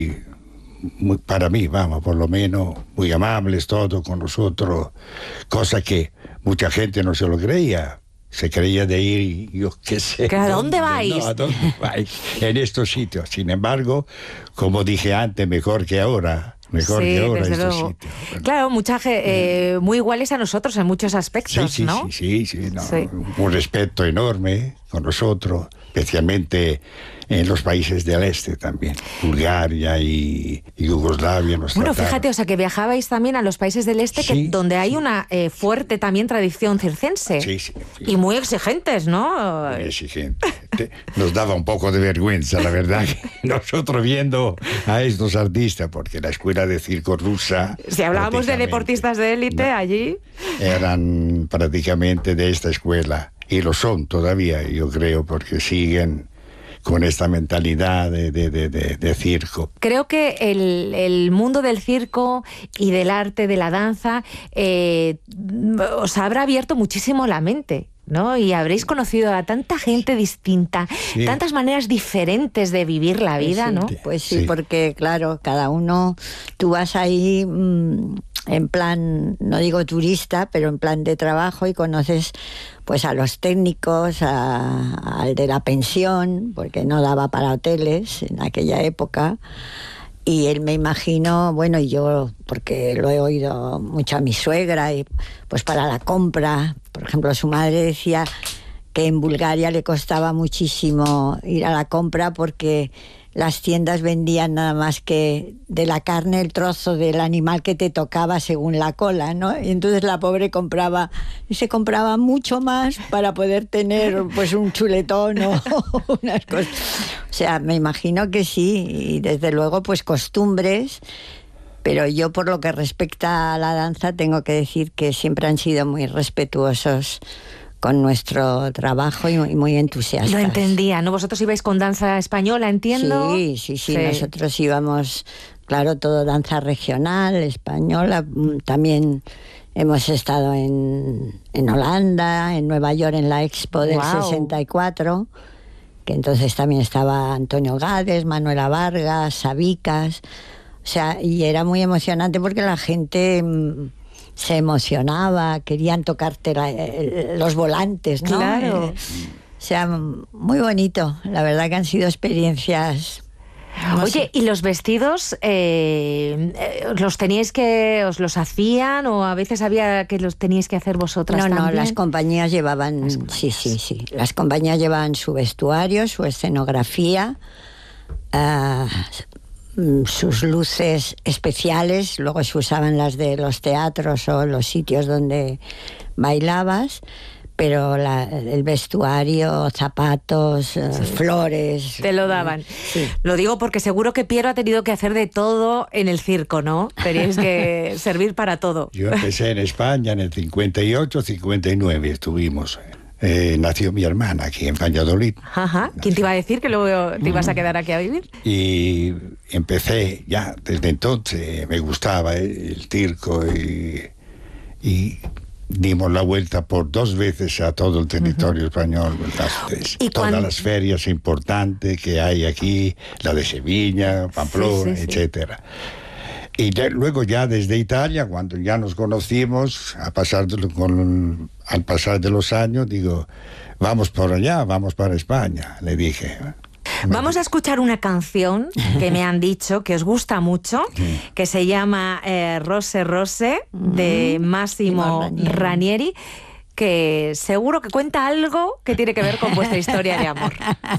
para mí, vamos, por lo menos, muy amables todos con nosotros, cosa que mucha gente no se lo creía. Se creía de ir, yo qué sé. ¿A dónde vais? No, ¿a dónde vais? En estos sitios. Sin embargo, como dije antes, mejor que ahora. Mejor que ahora desde estos luego. sitios. Bueno. Claro, muy iguales a nosotros en muchos aspectos, Sí, ¿no? Sí, un respeto enorme con nosotros, especialmente en los países del este también, Bulgaria y Yugoslavia. Bueno, fíjate, o sea, que viajabais también a los países del este, donde hay una fuerte también tradición circense. Sí. Y muy exigentes, ¿no? Muy exigentes. Nos daba un poco de vergüenza, la verdad, que nosotros viendo a estos artistas, porque la escuela de circo rusa... Si hablábamos de deportistas de élite allí... Eran prácticamente de esta escuela, y lo son todavía, yo creo, porque siguen con esta mentalidad de circo. Creo que el mundo del circo y del arte, de la danza, os habrá abierto muchísimo la mente, ¿no? Y habréis conocido a tanta gente distinta, tantas maneras diferentes de vivir la vida, ¿no? Pues sí, porque claro, cada uno, tú vas ahí en plan, no digo turista, pero en plan de trabajo, y conoces pues a los técnicos, al de la pensión, porque no daba para hoteles en aquella época. Y él, me imagino, bueno, y yo, porque lo he oído mucho a mi suegra, y pues para la compra, por ejemplo, su madre decía que en Bulgaria le costaba muchísimo ir a la compra porque las tiendas vendían nada más que de la carne el trozo del animal que te tocaba según la cola, ¿no? Y entonces la pobre compraba, y se compraba mucho más para poder tener pues un chuletón o unas cosas. O sea, me imagino que sí, y desde luego pues costumbres, pero yo, por lo que respecta a la danza, tengo que decir que siempre han sido muy respetuosos con nuestro trabajo y muy entusiastas. Lo entendía, ¿no? Vosotros ibais con danza española, entiendo. Sí. Nosotros íbamos, claro, todo danza regional, española. También hemos estado en Holanda, en Nueva York, en la Expo del 64, que entonces también estaba Antonio Gades, Manuela Vargas, Sabicas. O sea, y era muy emocionante porque la gente se emocionaba, querían tocarte los volantes, ¿no? Claro. O sea, muy bonito. La verdad que han sido experiencias... Oye, ¿y los vestidos los teníais que... os los hacían, o a veces había que los teníais que hacer vosotras también? No, las compañías llevaban... Sí. Las compañías llevaban su vestuario, su escenografía, sus luces especiales, luego se usaban las de los teatros o los sitios donde bailabas, pero el vestuario, zapatos, flores... Te lo daban. Sí. Lo digo porque seguro que Piero ha tenido que hacer de todo en el circo, ¿no? Teníais que servir para todo. Yo empecé en España en el 58, 59 estuvimos. Nació mi hermana aquí en Valladolid. Ajá. ¿Quién te iba a decir que luego te ibas a quedar aquí a vivir? Y empecé ya, desde entonces me gustaba el circo y dimos la vuelta por 2 veces a todo el territorio español. ¿Y todas las ferias importantes que hay aquí, la de Sevilla, Pamplona, etcétera. Y luego ya desde Italia, cuando ya nos conocimos, al pasar de los años, digo, vamos por allá, vamos para España, le dije. Vamos a escuchar una canción que me han dicho que os gusta mucho, que se llama Rose Rose, de Massimo Ranieri, que seguro que cuenta algo que tiene que ver con vuestra historia de amor.